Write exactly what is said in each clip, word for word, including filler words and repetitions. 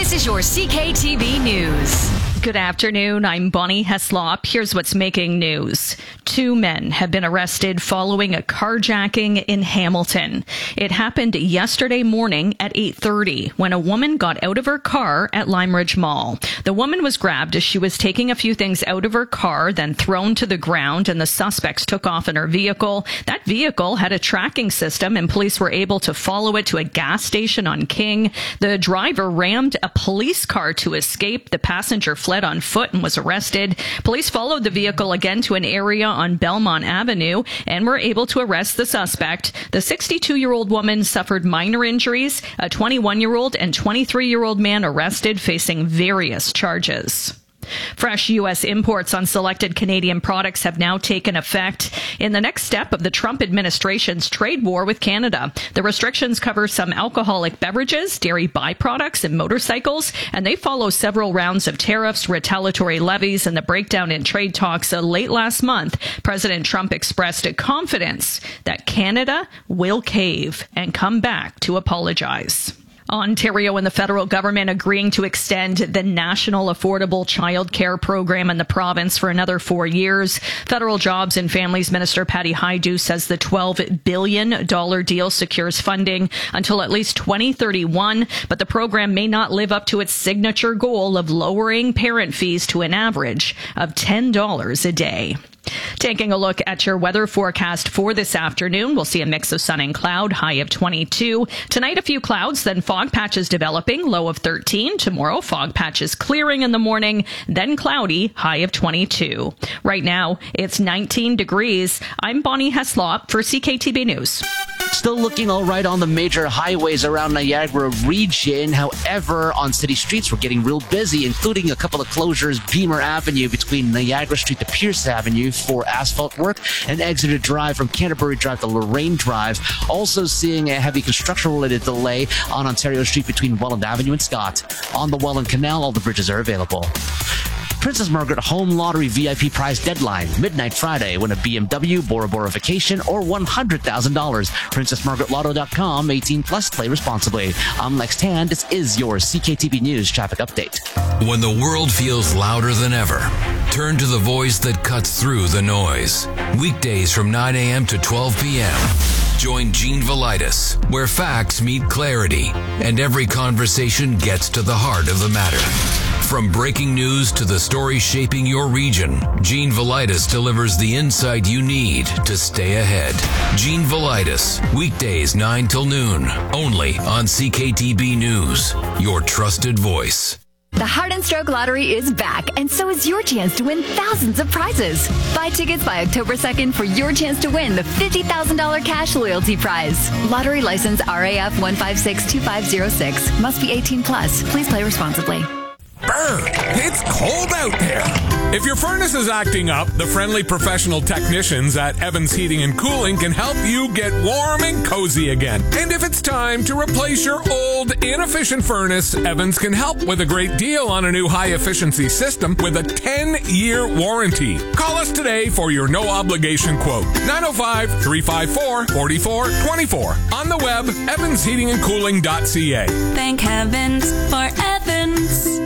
This is your C K T B News. Good afternoon. I'm Bonnie Heslop. Here's what's making news. Two men have been arrested following a carjacking in Hamilton. It happened yesterday morning at eight thirty when a woman got out of her car at Lime Ridge Mall. The woman was grabbed as she was taking a few things out of her car, then thrown to the ground, and the suspects took off in her vehicle. That vehicle had a tracking system, and police were able to follow it to a gas station on King. The driver rammed a police car to escape. The passenger fled on foot and was arrested. Police followed the vehicle again to an area on Belmont Avenue and were able to arrest the suspect. The sixty-two-year-old woman suffered minor injuries. A twenty-one-year-old and twenty-three-year-old man arrested, facing various charges. Fresh U S imports on selected Canadian products have now taken effect in the next step of the Trump administration's trade war with Canada. The restrictions cover some alcoholic beverages, dairy byproducts, and motorcycles, and they follow several rounds of tariffs, retaliatory levies, and the breakdown in trade talks. Uh, late last month, President Trump expressed a confidence that Canada will cave and come back to apologize. Ontario and the federal government agreeing to extend the National Affordable Child Care Program in the province for another four years. Federal Jobs and Families Minister Patty Hajdu says the twelve billion dollars deal secures funding until at least twenty thirty-one, but the program may not live up to its signature goal of lowering parent fees to an average of ten dollars a day. Taking a look at your weather forecast for this afternoon, we'll see a mix of sun and cloud, high of twenty-two. Tonight, a few clouds, then fog patches developing, low of thirteen. Tomorrow, fog patches clearing in the morning, then cloudy, high of twenty-two. Right now, it's nineteen degrees. I'm Bonnie Heslop for C K T B News. Still looking all right on the major highways around Niagara region. However, on city streets, we're getting real busy, including a couple of closures. Beamer Avenue between Niagara Street to Pierce Avenue for asphalt work, and Exeter Drive from Canterbury Drive to Lorraine Drive. Also seeing a heavy construction-related delay on Ontario Street between Welland Avenue and Scott. On the Welland Canal, all the bridges are available. Princess Margaret Home Lottery V I P prize deadline, midnight Friday. Win a B M W, Bora Bora vacation, or one hundred thousand dollars. princess margaret lotto dot com, eighteen plus, play responsibly. I'm Lex Tan. This is your C K T B News traffic update. When the world feels louder than ever, turn to the voice that cuts through the noise. Weekdays from nine a.m. to twelve p.m. Join Gene Velitis, where facts meet clarity and every conversation gets to the heart of the matter. From breaking news to the story shaping your region, Gene Velitis delivers the insight you need to stay ahead. Gene Velitis, weekdays nine till noon, only on C K T B News, your trusted voice. The Heart and Stroke Lottery is back, and so is your chance to win thousands of prizes. Buy tickets by October second for your chance to win the fifty thousand dollars cash loyalty prize. Lottery license R A F one five six two five zero six. Must be eighteen plus. Please play responsibly. Brr, it's cold out there. If your furnace is acting up, the friendly professional technicians at Evans Heating and Cooling can help you get warm and cozy again. And if it's time to replace your old, inefficient furnace, Evans can help with a great deal on a new high-efficiency system with a ten-year warranty. Call us today for your no-obligation quote. nine oh five, three five four, four four two four. On the web, evans heating and cooling dot c a. Thank heavens for Evans.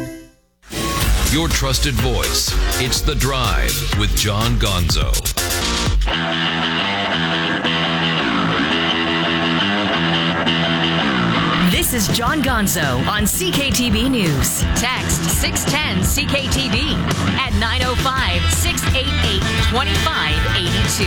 Your trusted voice. It's The Drive with John Gonzo. This is John Gonzo on C K T B News. Text six ten C K T B at nine oh five, six eight eight, two five eight two.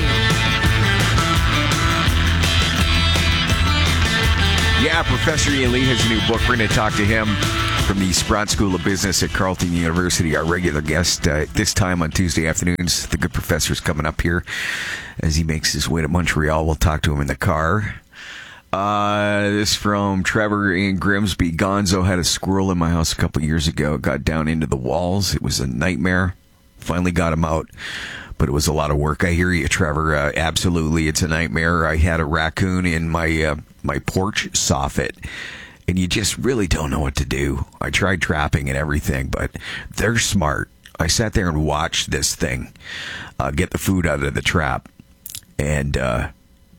Yeah, Professor Ian Lee has a new book. We're going to talk to him from the Sprott School of Business at Carleton University, our regular guest uh, this time on Tuesday afternoons. The good professor's coming up here as he makes his way to Montreal. We'll talk to him in the car. Uh, this from Trevor in Grimsby. Gonzo had a squirrel in my house a couple years ago. It got down into the walls. It was a nightmare. Finally got him out, but it was a lot of work. I hear you, Trevor. Uh, absolutely, it's a nightmare. I had a raccoon in my uh, my porch soffit, and you just really don't know what to do. I tried trapping and everything, but they're smart. I sat there and watched this thing uh, get the food out of the trap and uh,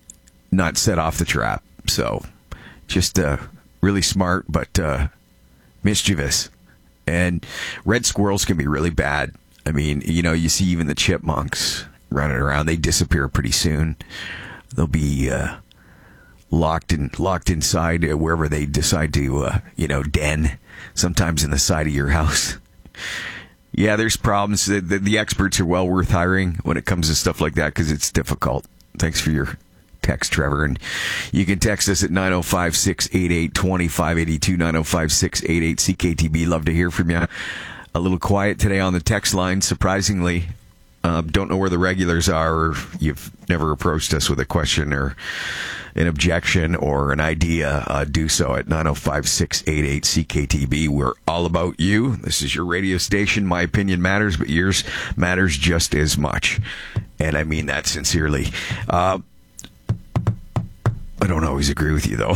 not set off the trap. So just uh, really smart, but uh, mischievous. And red squirrels can be really bad. I mean, you know, you see even the chipmunks running around. They disappear pretty soon. They'll be uh, locked in, locked inside wherever they decide to, uh, you know, den, sometimes in the side of your house. Yeah, there's problems. The, the, the experts are well worth hiring when it comes to stuff like that because it's difficult. Thanks for your text, Trevor. And you can text us at nine oh five, six eight eight, two five eight two, nine oh five, six eight eight, C K T B. Love to hear from you. A little quiet today on the text line, surprisingly. Uh, don't know where the regulars are, or you've never approached us with a question or an objection or an idea. Uh, do so at nine oh five, six eight eight, C K T B. We're all about you. This is your radio station. My opinion matters, but yours matters just as much. And I mean that sincerely. Uh, I don't always agree with you, though.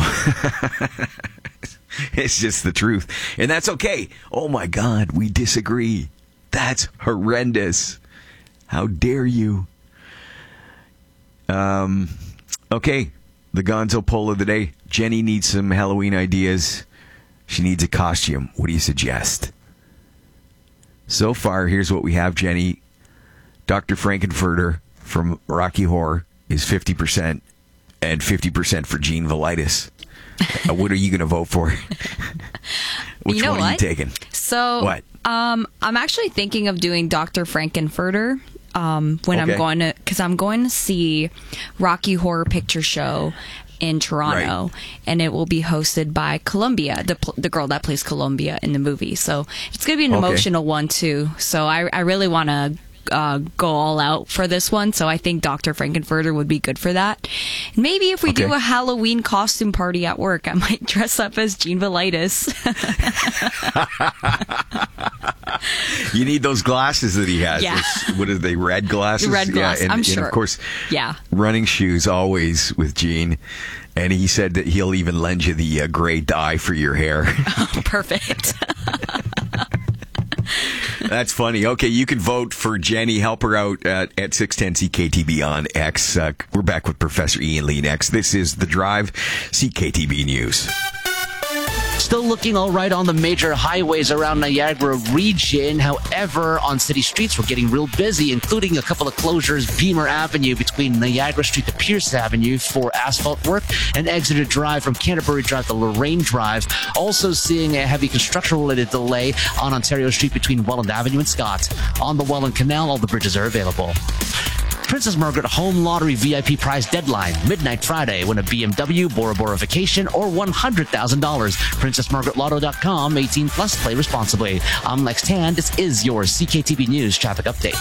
It's just the truth. And that's okay. Oh, my God, we disagree. That's horrendous. How dare you? Um, okay, the Gonzo poll of the day. Jenny needs some Halloween ideas. She needs a costume. What do you suggest? So far, here's what we have, Jenny. Doctor Frankenfurter from Rocky Horror is fifty percent and fifty percent for Gene Velitis. uh, what are you going to vote for? Which you know one what? are you taking? So, what? Um, I'm actually thinking of doing Doctor Frankenfurter um, when Okay. I'm going to, because I'm going to see Rocky Horror Picture Show in Toronto, Right. and it will be hosted by Columbia, the pl- the girl that plays Columbia in the movie. So it's going to be an Okay. emotional one too. So I I really want to uh, go all out for this one. So I think Doctor Frankenfurter would be good for that. And maybe if we Okay. do a Halloween costume party at work, I might dress up as Gene Velitis. You need those glasses that he has. Yeah. Those- what are they, red glasses? Red glasses, Yeah, and, I'm and sure. of course, Yeah. running shoes always with Gene. And he said that he'll even lend you the uh, gray dye for your hair. Perfect. That's funny. Okay, you can vote for Jenny. Help her out at, at six ten C K T B on X. Uh, we're back with Professor Ian Lee next. This is The Drive, C K T B News. Still looking all right on the major highways around Niagara region. However, on city streets, we're getting real busy, including a couple of closures. Beamer Avenue between Niagara Street to Pierce Avenue for asphalt work, and Exeter Drive from Canterbury Drive to Lorraine Drive. Also seeing a heavy construction-related delay on Ontario Street between Welland Avenue and Scott. On the Welland Canal, all the bridges are available. Princess Margaret Home Lottery V I P prize deadline, midnight Friday. Win a B M W, Bora Bora vacation, or one hundred thousand dollars. princess margaret lotto dot com, eighteen plus, play responsibly. I'm Lex Tan. This is your C K T B News traffic update.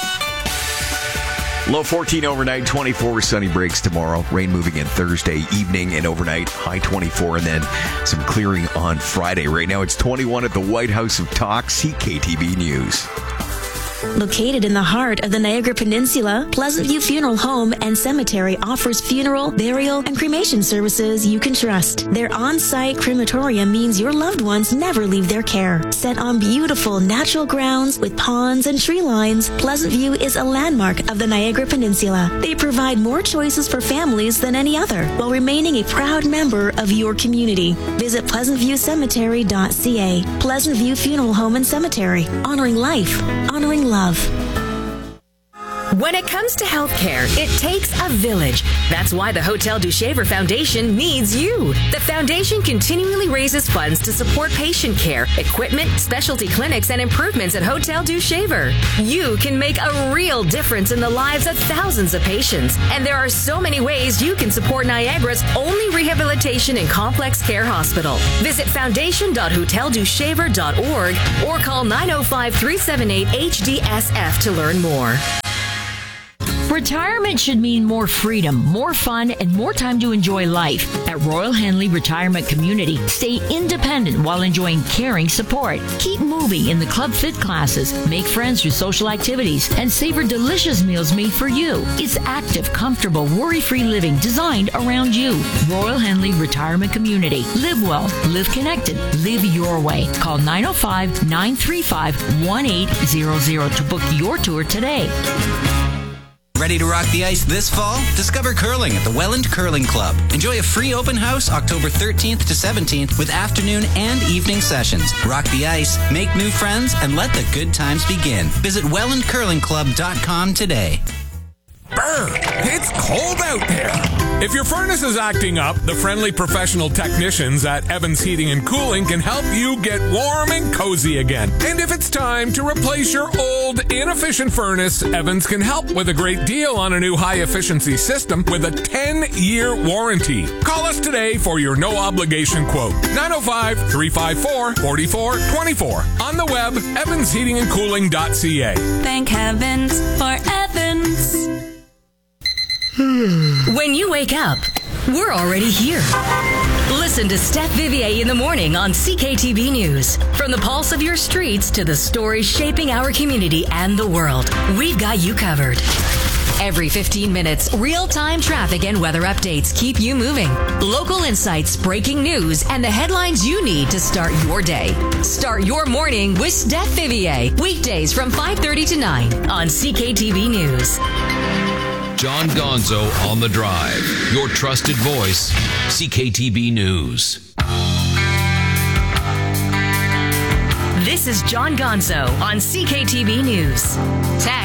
Low fourteen overnight, twenty-four sunny breaks tomorrow. Rain moving in Thursday evening and overnight, high twenty-four, and then some clearing on Friday. Right now it's twenty-one at the White House of Talk, C K T B News. Located in the heart of the Niagara Peninsula, Pleasant View Funeral Home and Cemetery offers funeral, burial, and cremation services you can trust. Their on-site crematorium means your loved ones never leave their care. Set on beautiful natural grounds with ponds and tree lines, Pleasant View is a landmark of the Niagara Peninsula. They provide more choices for families than any other, while remaining a proud member of your community. Visit pleasant view cemetery dot c a. Pleasant View Funeral Home and Cemetery, honoring life, honoring love. When it comes to healthcare, it takes a village. That's why the Hotel du Shaver Foundation needs you. The foundation continually raises funds to support patient care, equipment, specialty clinics, and improvements at Hotel du Shaver. You can make a real difference in the lives of thousands of patients. And there are so many ways you can support Niagara's only rehabilitation and complex care hospital. Visit foundation dot hotel du shaver dot org or call nine oh five, three seven eight, H D S F to learn more. Retirement should mean more freedom, more fun, and more time to enjoy life. At Royal Henley Retirement Community, stay independent while enjoying caring support. Keep moving in the Club Fit classes, make friends through social activities, and savor delicious meals made for you. It's active, comfortable, worry-free living designed around you. Royal Henley Retirement Community. Live well, live connected, live your way. Call nine oh five, nine three five, one eight zero zero to book your tour today. Ready to rock the ice this fall? Discover curling at the Welland Curling Club. Enjoy a free open house October thirteenth to seventeenth with afternoon and evening sessions. Rock the ice, make new friends, and let the good times begin. Visit welland curling club dot com today. Brr, it's cold out there. If your furnace is acting up, the friendly professional technicians at Evans Heating and Cooling can help you get warm and cozy again. And if it's time to replace your old, inefficient furnace, Evans can help with a great deal on a new high-efficiency system with a ten-year warranty. Call us today for your no-obligation quote. nine oh five, three five four, four four two four. On the web, evans heating and cooling dot c a. Thank heavens for Evans. When you wake up, we're already here. Listen to Steph Vivier in the morning on C K T V News. From the pulse of your streets to the stories shaping our community and the world, we've got you covered. Every fifteen minutes, real-time traffic and weather updates keep you moving. Local insights, breaking news, and the headlines you need to start your day. Start your morning with Steph Vivier. Weekdays from five thirty to nine on C K T V News. John Gonzo on the Drive. Your trusted voice, C K T B News. This is John Gonzo on C K T B News. Tag